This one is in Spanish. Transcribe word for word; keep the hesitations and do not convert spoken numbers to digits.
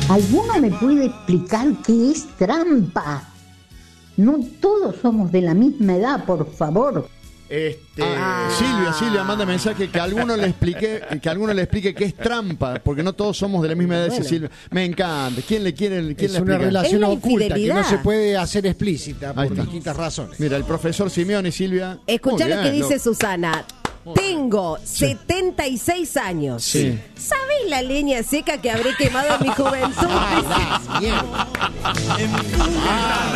¿Alguno me puede explicar qué es trampa? No todos somos de la misma edad, por favor. Este, Ah. Silvia, Silvia manda mensaje que a alguno le explique, que a alguno le explique qué es trampa, porque no todos somos de la misma edad. Dice Bueno. Silvia, me encanta. ¿Quién le quiere? ¿Quién Es le una explica? relación Es la oculta que infidelidad. no se puede hacer explícita Ahí por está. distintas razones. Mira, el profesor Simeón y Silvia. Escuchá Muy lo que bien, dice lo- Susana. Tengo setenta y seis años. Sí. ¿Sabés la leña seca que habré quemado en mi juventud? Ah, la mierda.